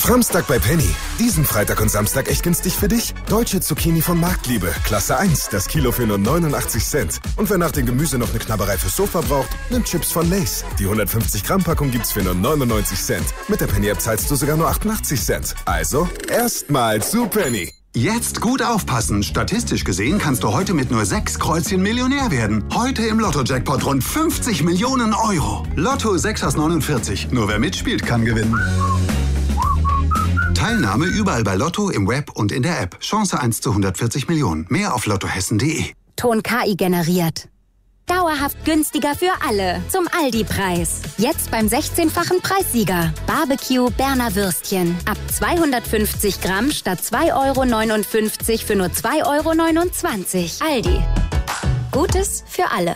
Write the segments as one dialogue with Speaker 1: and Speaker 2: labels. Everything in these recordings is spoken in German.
Speaker 1: Framstag bei Penny. Diesen Freitag und Samstag echt günstig für dich. Deutsche Zucchini von Marktliebe. Klasse 1. Das Kilo für nur 89 Cent. Und wer nach dem Gemüse noch eine Knabberei fürs Sofa braucht, nimmt Chips von Lay's. Die 150 Gramm Packung gibt's für nur 99 Cent. Mit der Penny App zahlst du sogar nur 88 Cent. Also, erstmal zu Penny.
Speaker 2: Jetzt gut aufpassen. Statistisch gesehen kannst du heute mit nur 6 Kreuzchen Millionär werden. Heute im Lotto-Jackpot rund 50 Millionen Euro. Lotto 6 aus 49. Nur wer mitspielt, kann gewinnen. Teilnahme überall bei Lotto, im Web und in der App. Chance 1 zu 140 Millionen. Mehr auf lottohessen.de.
Speaker 3: Ton KI generiert. Dauerhaft günstiger für alle. Zum Aldi-Preis. Jetzt beim 16-fachen Preissieger. Barbecue Berner Würstchen. Ab 250 Gramm statt 2,59 € für nur 2,29 €. Aldi. Gutes für alle.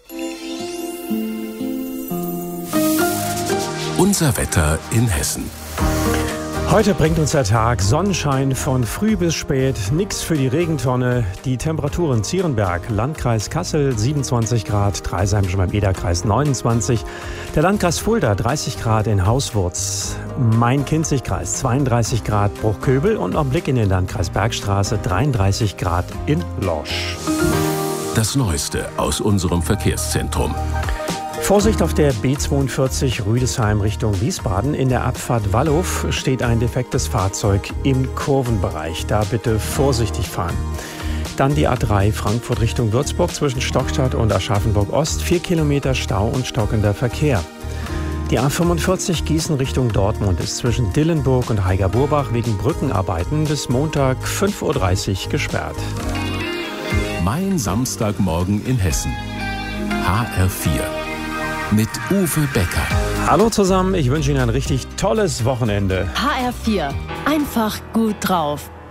Speaker 4: Unser Wetter in Hessen.
Speaker 5: Heute bringt uns der Tag Sonnenschein von früh bis spät, nix für die Regentonne. Die Temperaturen Zierenberg, Landkreis Kassel 27 Grad, Dreisheim schon beim Ederkreis 29, der Landkreis Fulda 30 Grad in Hauswurz, Main-Kinzig-Kreis 32 Grad Bruchköbel und noch ein Blick in den Landkreis Bergstraße 33 Grad in Lorsch.
Speaker 4: Das Neueste aus unserem Verkehrszentrum.
Speaker 5: Vorsicht auf der B42 Rüdesheim Richtung Wiesbaden. In der Abfahrt Wallow steht ein defektes Fahrzeug im Kurvenbereich. Da bitte vorsichtig fahren. Dann die A3 Frankfurt Richtung Würzburg zwischen Stockstadt und Aschaffenburg-Ost. 4 Kilometer Stau und stockender Verkehr. Die A45 Gießen Richtung Dortmund ist zwischen Dillenburg und Heiger-Burbach wegen Brückenarbeiten bis Montag 5:30 Uhr gesperrt.
Speaker 4: Mein Samstagmorgen in Hessen. HR4. Mit Uwe Becker.
Speaker 5: Hallo zusammen, ich wünsche Ihnen ein richtig tolles Wochenende.
Speaker 6: HR4. Einfach gut drauf.